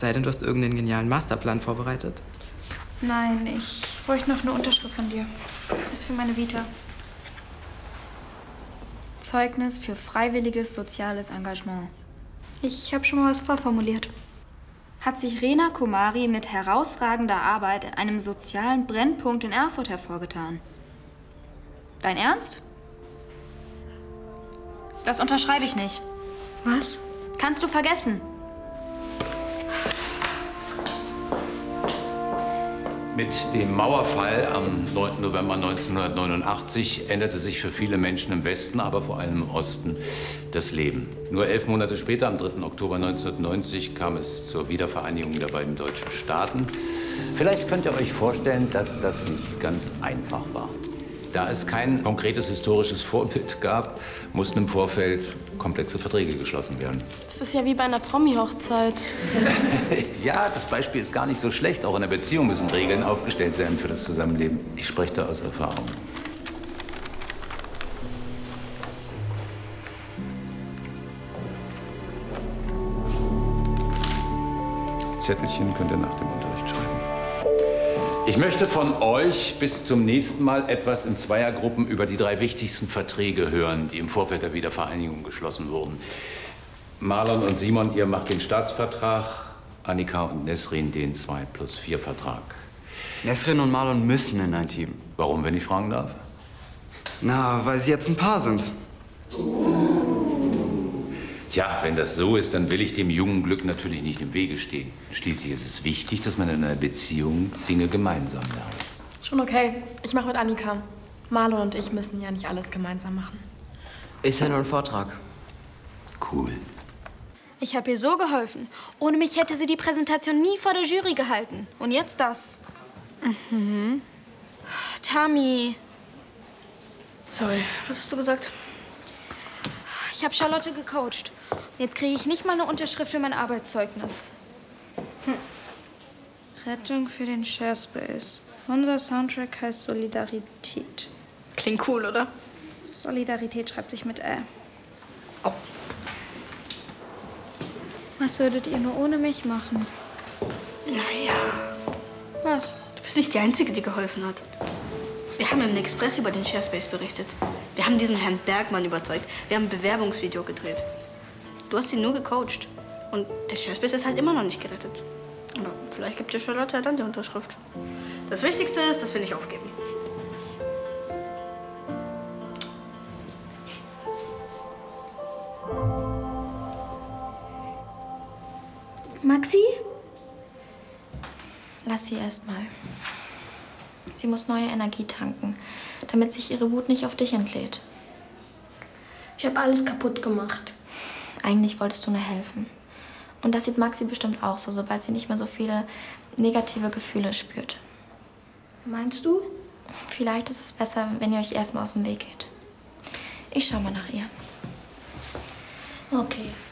sei denn, du hast irgendeinen genialen Masterplan vorbereitet. Nein, ich bräuchte noch eine Unterschrift von dir. Das ist für meine Vita. Zeugnis für freiwilliges soziales Engagement. Ich habe schon mal was vorformuliert. Hat sich Rena Kumari mit herausragender Arbeit in einem sozialen Brennpunkt in Erfurt hervorgetan. Dein Ernst? Das unterschreibe ich nicht. Was? Kannst du vergessen. Mit dem Mauerfall am 9. November 1989 änderte sich für viele Menschen im Westen, aber vor allem im Osten, das Leben. Nur 11 Monate später, am 3. Oktober 1990, kam es zur Wiedervereinigung der beiden deutschen Staaten. Vielleicht könnt ihr euch vorstellen, dass das nicht ganz einfach war. Da es kein konkretes historisches Vorbild gab, mussten im Vorfeld komplexe Verträge geschlossen werden. Das ist ja wie bei einer Promi-Hochzeit. Ja, das Beispiel ist gar nicht so schlecht. Auch in der Beziehung müssen Regeln aufgestellt sein für das Zusammenleben. Ich spreche da aus Erfahrung. Zettelchen könnt ihr nach dem Unterricht schreiben. Ich möchte von euch bis zum nächsten Mal etwas in Zweiergruppen über die 3 wichtigsten Verträge hören, die im Vorfeld der Wiedervereinigung geschlossen wurden. Marlon und Simon, ihr macht den Staatsvertrag, Annika und Nesrin den 2+4-Vertrag. Nesrin und Marlon müssen in ein Team. Warum, wenn ich fragen darf? Na, weil sie jetzt ein Paar sind. Tja, wenn das so ist, dann will ich dem jungen Glück natürlich nicht im Wege stehen. Schließlich ist es wichtig, dass man in einer Beziehung Dinge gemeinsam lernt. Schon okay. Ich mache mit Annika. Marlon und ich müssen ja nicht alles gemeinsam machen. Ist ja nur ein Vortrag. Cool. Ich habe ihr so geholfen. Ohne mich hätte sie die Präsentation nie vor der Jury gehalten. Und jetzt das. Tami. Sorry, was hast du gesagt? Ich habe Charlotte gecoacht. Jetzt kriege ich nicht mal eine Unterschrift für mein Arbeitszeugnis. Rettung für den Sharespace. Unser Soundtrack heißt Solidarität. Klingt cool, oder? Solidarität schreibt sich mit Ä. Oh. Was würdet ihr nur ohne mich machen? Naja, Was? du bist nicht die Einzige, die geholfen hat. Wir haben im Express über den Sharespace berichtet. Wir haben diesen Herrn Bergmann überzeugt. Wir haben ein Bewerbungsvideo gedreht. Du hast ihn nur gecoacht. Und der Sharespace ist halt immer noch nicht gerettet. Aber vielleicht gibt dir Charlotte ja dann die Unterschrift. Das Wichtigste ist, dass wir nicht aufgeben. Maxi? Lass sie erst mal. Sie muss neue Energie tanken, damit sich ihre Wut nicht auf dich entlädt. Ich habe alles kaputt gemacht. Eigentlich wolltest du nur helfen. Und das sieht Maxi bestimmt auch so, sobald sie nicht mehr so viele negative Gefühle spürt. Meinst du? Vielleicht ist es besser, wenn ihr euch erstmal aus dem Weg geht. Ich schau mal nach ihr. Okay.